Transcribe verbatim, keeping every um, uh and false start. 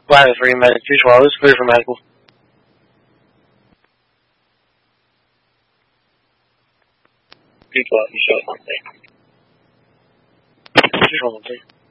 Bravo three, medic two twelve, is clear for medical. two twelve, you shot something. two twelve,